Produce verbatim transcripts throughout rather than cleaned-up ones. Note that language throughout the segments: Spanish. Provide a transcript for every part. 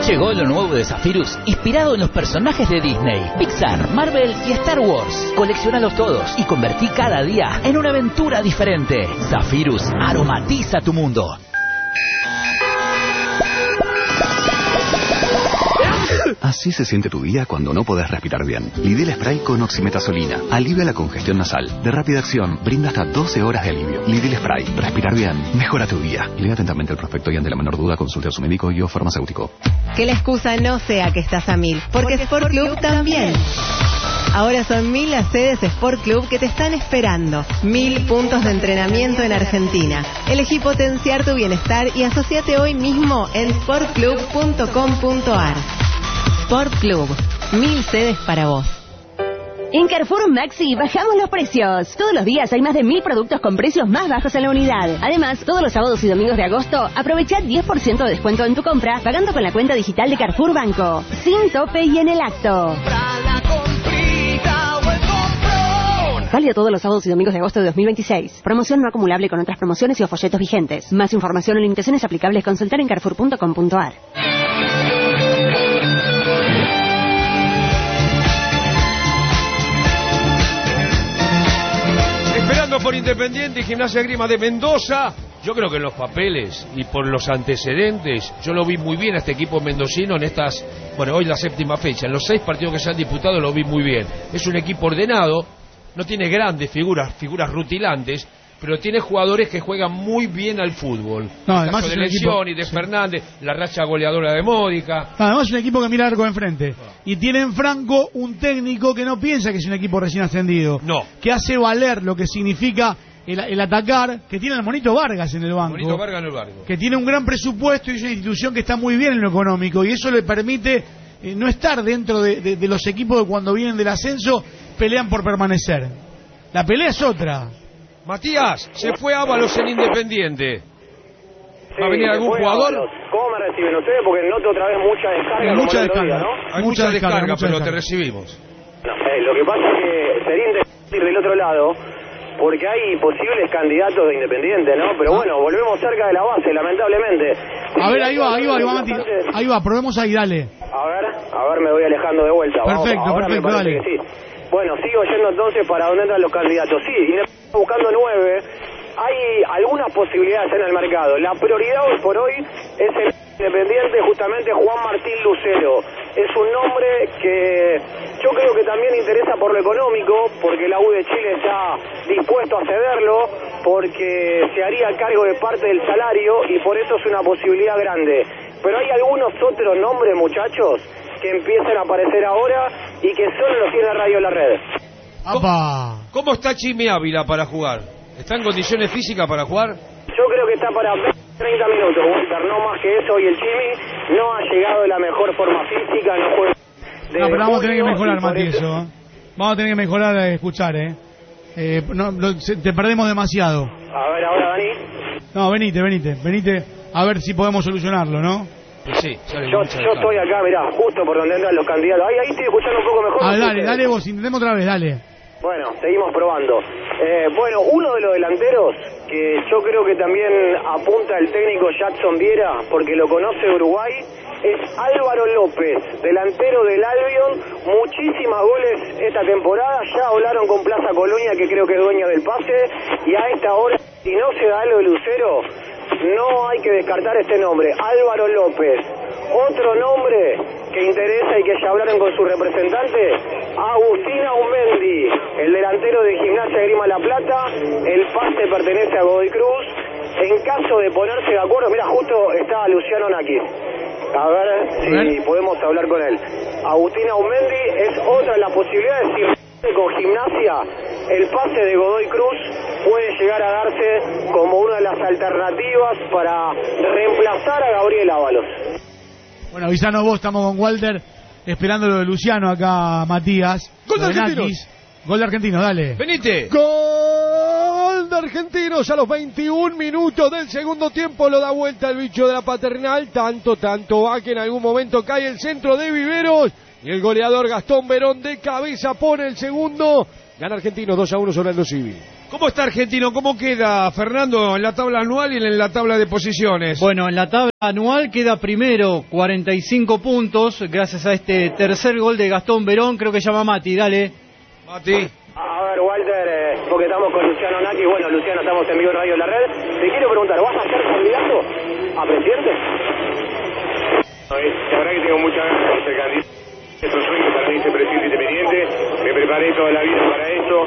Llegó lo nuevo de Zephyrus, inspirado en los personajes de Disney, Pixar, Marvel y Star Wars. Coleccionalos todos y convertí cada día en una aventura diferente. Zephyrus aromatiza tu mundo. Así se siente tu día cuando no podés respirar bien. Lidl Spray con oximetazolina. Alivia la congestión nasal. De rápida acción, brinda hasta doce horas de alivio. Lidl Spray. Respirar bien. Mejora tu día. Lea atentamente el prospecto y ante la menor duda consulte a su médico y o farmacéutico. Que la excusa no sea que estás a mil, porque, porque Sport Club, Club también. Ahora son mil las sedes Sport Club que te están esperando. Mil puntos de entrenamiento en Argentina. Elegí potenciar tu bienestar y asociate hoy mismo en sport club punto com punto ar. Sport Club, mil sedes para vos. En Carrefour Maxi bajamos los precios. Todos los días hay más de mil productos con precios más bajos en la unidad. Además, todos los sábados y domingos de agosto, aprovecha diez por ciento de descuento en tu compra pagando con la cuenta digital de Carrefour Banco. Sin tope y en el acto. Válido todos los sábados y domingos de agosto de dos mil veintiséis. Promoción no acumulable con otras promociones y o folletos vigentes. Más información o limitaciones aplicables consultar en carrefour punto com punto ar. Esperando por Independiente y Gimnasia Grima de Mendoza. Yo creo que en los papeles y por los antecedentes, yo lo vi muy bien a este equipo mendocino en estas, bueno, hoy la séptima fecha. En los seis partidos que se han disputado lo vi muy bien. Es un equipo ordenado, no tiene grandes figuras, figuras rutilantes, pero tiene jugadores que juegan muy bien al fútbol. No, el además caso es de un equipo, Lencioni, de sí. Fernández, la racha goleadora de Módica. No, además es un equipo que mira arco enfrente. Y tiene en Franco un técnico que no piensa que es un equipo recién ascendido. No. Que hace valer lo que significa el, el atacar, que tiene al Monito Vargas en el banco. Monito Vargas en el barco. Que tiene un gran presupuesto y es una institución que está muy bien en lo económico. Y eso le permite eh, no estar dentro de, de, de los equipos que cuando vienen del ascenso pelean por permanecer. La pelea es otra. Matías, se fue Ábalos en Independiente. Sí, ¿Va a venir algún jugador? Ábalos. ¿Cómo me reciben ustedes? Porque noto otra vez mucha descarga. Mucha como el otro descarga, día, ¿no? Hay mucha mucha descarga, descarga, mucha pero descarga. te recibimos. No, eh, lo que pasa es que sería interesante ir del otro lado, porque hay posibles candidatos de Independiente, ¿no? Pero bueno, volvemos cerca de la base, lamentablemente. A ver, ahí va, ahí va, ahí va, Mati. Ahí va, probemos ahí, dale. A ver, a ver, me voy alejando de vuelta. Perfecto, Vamos, ahora perfecto, me parece dale. que sí. Bueno, sigo yendo entonces para dónde entran los candidatos. Sí, Independiente buscando nueve. Hay algunas posibilidades en el mercado. La prioridad hoy por hoy es el Independiente, justamente Juan Martín Lucero. Es un nombre que yo creo que también interesa por lo económico, porque la U de Chile está dispuesto a cederlo, porque se haría cargo de parte del salario y por eso es una posibilidad grande. Pero hay algunos otros nombres, muchachos, que empiezan a aparecer ahora y que solo los tiene Radio La Red. ¡Apa! ¿Cómo está Chimi Ávila para jugar? ¿Está en condiciones físicas para jugar? Yo creo que está para treinta minutos, Walter, no más que eso, y el Chimi no ha llegado de la mejor forma física, no juega. No, pero vamos a tener que mejorar, Mati, eso. ¿eh? Vamos a tener que mejorar a escuchar, ¿eh? eh no, no, se, te perdemos demasiado. A ver, ahora, Dani. No, venite, venite, venite a ver si podemos solucionarlo, ¿no? Pues sí, yo, yo estoy acá, mirá, justo por donde entran los candidatos. Ahí, ahí estoy escuchando un poco mejor. Ah, dale, dale vos, intentemos otra vez, dale. Bueno, seguimos probando. Eh, bueno, uno de los delanteros que yo creo que también apunta el técnico Jackson Viera, porque lo conoce Uruguay, es Álvaro López, delantero del Albion, muchísimas goles esta temporada, ya hablaron con Plaza Colonia, que creo que es dueño del pase, y a esta hora, si no se da algo de Lucero, no hay que descartar este nombre, Álvaro López. Otro nombre que interesa y que ya hablaron con su representante, Agustín Aumendi, el delantero de Gimnasia Grima La Plata, el pase pertenece a Godoy Cruz. En caso de ponerse de acuerdo, mira, justo está Luciano Nakis. A ver si podemos hablar con él. Agustín Aumendi es otra de las posibilidades. Si con Gimnasia, el pase de Godoy Cruz puede llegar a darse como una de las alternativas para reemplazar a Gabriel Ábalos. Bueno, avisanos vos, estamos con Walter, esperando lo de Luciano acá, Matías. Gol de Argentinos. Gol de Argentinos, dale. Venite. Gol de Argentinos a los veintiún minutos del segundo tiempo. Lo da vuelta el bicho de la Paternal. Tanto, tanto va que en algún momento cae el centro de Viveros. Y el goleador Gastón Verón de cabeza pone el segundo. Gana Argentinos dos a uno sobre Aldo Civi. ¿Cómo está Argentino? ¿Cómo queda, Fernando, en la tabla anual y en la tabla de posiciones? Bueno, en la tabla anual queda primero, cuarenta y cinco puntos, gracias a este tercer gol de Gastón Verón. Creo que llama Mati, dale. Mati. A ver, Walter, eh, porque estamos con Luciano Naki. Bueno, Luciano, estamos en vivo en Radio La Red. Te quiero preguntar, ¿vas a ser candidato a presidente? La verdad que tengo muchas ganas de ser candidato. Es un sueño para mí ser presidente independiente. Me preparé toda la vida para esto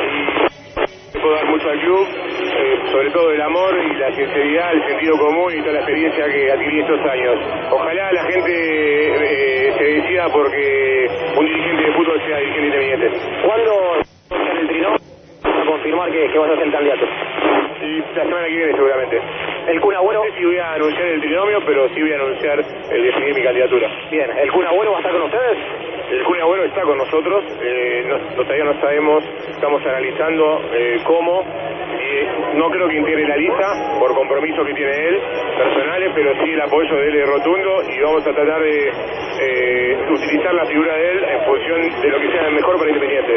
y puedo dar mucho al club, eh, sobre todo el amor y la sinceridad, el sentido común y toda la experiencia que adquirí estos años. Ojalá la gente eh, se decida porque un dirigente de fútbol sea dirigente independiente. ¿Cuándo en el Trinó vas a confirmar que, que vas a ser candidato? Y la semana que viene seguramente. ¿El Kun Agüero? No sé si voy a anunciar el trinomio, pero sí voy a anunciar el definir mi candidatura. Bien, ¿el Kun Agüero va a estar con ustedes? El Kun Agüero está con nosotros, eh, no, todavía no sabemos, estamos analizando eh, cómo, y no creo que integre la lista por compromiso que tiene él, personales, pero sí el apoyo de él es rotundo y vamos a tratar de eh, utilizar la figura de él en función de lo que sea mejor para Independiente.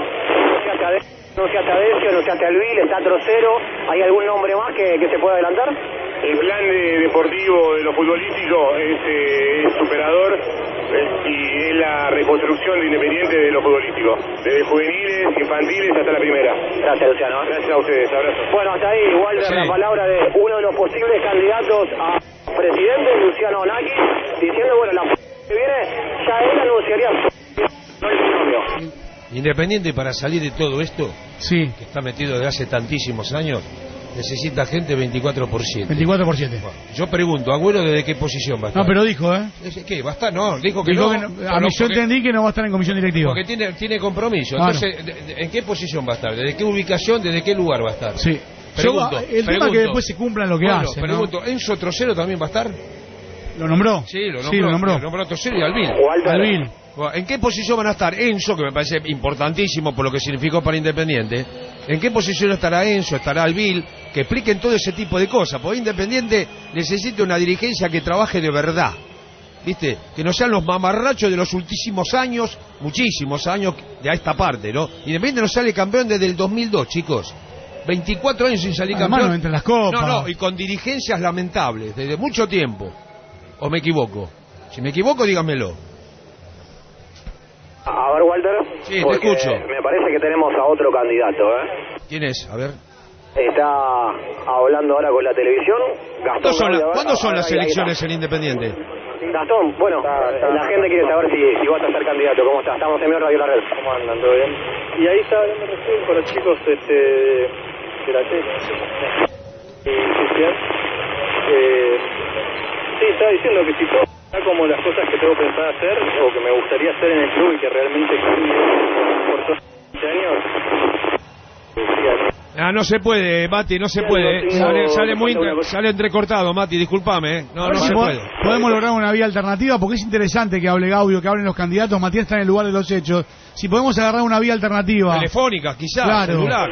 No sea Tadesio, no sea Alvil, está Trocero, ¿hay algún nombre más que, que se pueda adelantar? El plan de deportivo de lo futbolístico es, eh, es superador eh, y es la reconstrucción de Independiente de lo futbolístico, desde juveniles, infantiles hasta la primera. Gracias, Luciano. Gracias a ustedes, abrazo. Bueno, hasta ahí, Walter, sí. La palabra de uno de los posibles candidatos a presidente, Luciano Naki, diciendo, bueno, la que viene ya él anunciaría su el binomio. Independiente, para salir de todo esto, sí, que está metido desde hace tantísimos años, necesita gente veinticuatro por siete. veinticuatro por siete. Bueno, yo pregunto, Agüero, ¿desde qué posición va a estar? No, pero dijo, ¿eh? ¿Qué? ¿Va a estar? No, dijo que dijo no. Que no a mí yo entendí que no va a estar en comisión directiva. Porque tiene, tiene compromiso. Claro. Entonces, ¿en qué posición va a estar? ¿Desde qué ubicación? ¿Desde qué lugar va a estar? Sí. Pregunto, yo, el pregunto, tema que después se cumplan lo que bueno, hacen, pregunto, ¿no? ¿Enzo Trocero también va a estar? ¿Lo nombró? Sí, lo nombró. Sí, lo nombró. Lo nombró Trocero y Alvil. Alvil. ¿En qué posición van a estar Enzo, que me parece importantísimo por lo que significó para Independiente? ¿En qué posición estará Enzo, estará Alvil? Que expliquen todo ese tipo de cosas, porque Independiente necesita una dirigencia que trabaje de verdad, ¿viste? Que no sean los mamarrachos de los últimos años, muchísimos años de a esta parte, ¿no? Independiente no sale campeón desde el dos mil dos, chicos. veinticuatro años sin salir Además, campeón. no entre las copas. No, no, y con dirigencias lamentables, desde mucho tiempo. ¿O me equivoco? Si me equivoco, díganmelo. A ver, Walter. Sí, te escucho. Me parece que tenemos a otro candidato, ¿eh? ¿Quién es? A ver. Está hablando ahora con la televisión. Gastón. ¿Cuándo son, la, ver, ¿cuándo son ver, las ahí, elecciones ahí en Independiente? Gastón, bueno, está, está. La gente quiere saber si, si vas a ser candidato. ¿Cómo estás? Estamos en Radio La Red. ¿Cómo andan? ¿Todo bien? Y ahí está hablando recién con los chicos este, de la T. Eh, sí, estaba diciendo que si todo está como las cosas que tengo pensado hacer o que me gustaría hacer en el club y que realmente cambie por todos los años. Ah, no se puede, Mati, no se puede. Eh. Sale, sale muy inter... sale entrecortado, Mati, discúlpame. Eh. No, no si se po puede. Podemos lograr una vía alternativa porque es interesante que hable Gaudio, que hablen los candidatos. Matías está en el lugar de los hechos. Si podemos agarrar una vía alternativa. Telefónica, quizás, claro. Celular.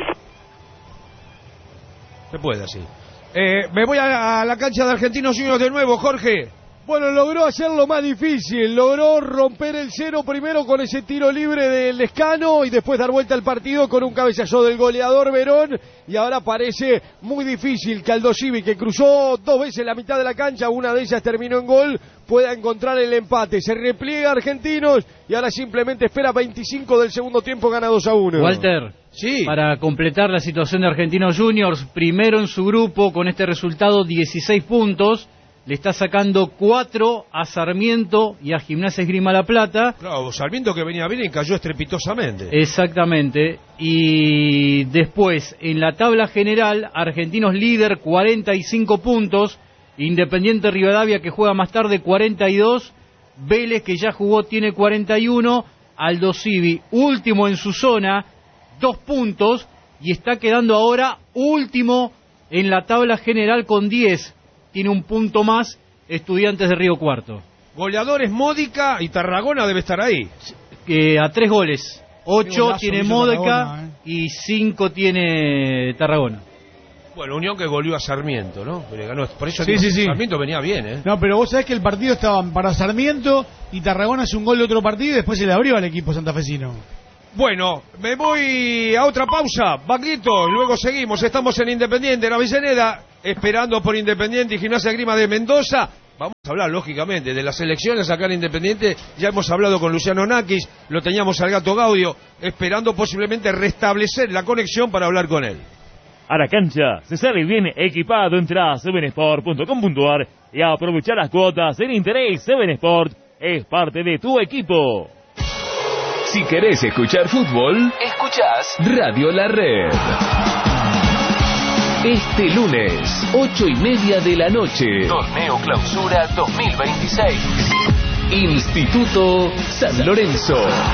Se puede así. Eh, me voy a, a la cancha de Argentinos Juniors de nuevo, Jorge. Bueno, logró hacerlo más difícil, logró romper el cero primero con ese tiro libre del Lescano y después dar vuelta al partido con un cabezazo del goleador Verón, y ahora parece muy difícil que Aldo Civi, que cruzó dos veces la mitad de la cancha, una de ellas terminó en gol, pueda encontrar el empate. Se repliega Argentinos y ahora simplemente espera veinticinco del segundo tiempo, gana dos a uno. Walter, sí, para completar la situación de Argentinos Juniors, primero en su grupo con este resultado, dieciséis puntos. Le está sacando cuatro a Sarmiento y a Gimnasia Esgrima La Plata. Claro, Sarmiento que venía bien y cayó estrepitosamente. Exactamente. Y después, en la tabla general, Argentinos líder, cuarenta y cinco puntos. Independiente Rivadavia, que juega más tarde, cuarenta y dos. Vélez, que ya jugó, tiene cuarenta y uno. Aldo Civi, último en su zona, dos puntos. Y está quedando ahora último en la tabla general con diez. Tiene un punto más Estudiantes de Río Cuarto. Goleadores Módica y Tarragona debe estar ahí. Eh, a tres goles. Ocho golazo tiene hizo Módica Tarragona, eh. y cinco tiene Tarragona. Bueno, Unión que goleó a Sarmiento, ¿no? Le ganó. Por eso sí, digo, sí, sí. Sarmiento venía bien, ¿eh? No, pero vos sabés que el partido estaba para Sarmiento y Tarragona hace un gol de otro partido y después se le abrió al equipo santafesino. Bueno, me voy a otra pausa, Vaquito, y luego seguimos. Estamos en Independiente, en Avellaneda, esperando por Independiente y Gimnasia Grima de Mendoza. Vamos a hablar, lógicamente, de las elecciones acá en Independiente. Ya hemos hablado con Luciano Nakis, lo teníamos al Gato Gaudio, esperando posiblemente restablecer la conexión para hablar con él. A la cancha se sale bien equipado. Entra a seven sport punto com punto a r y aprovechar las cuotas en interés. Seven Sport es parte de tu equipo. Si querés escuchar fútbol, escuchás Radio La Red. Este lunes, ocho y media de la noche. Torneo Clausura dos mil veintiséis. Instituto San Lorenzo.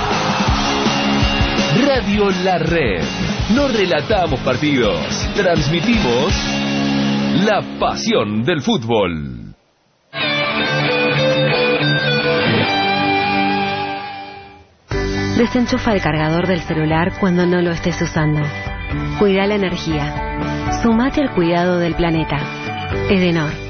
Radio La Red. No relatamos partidos, transmitimos la pasión del fútbol. Desenchufa el cargador del celular cuando no lo estés usando. Cuida la energía. Sumate al cuidado del planeta. Edenor.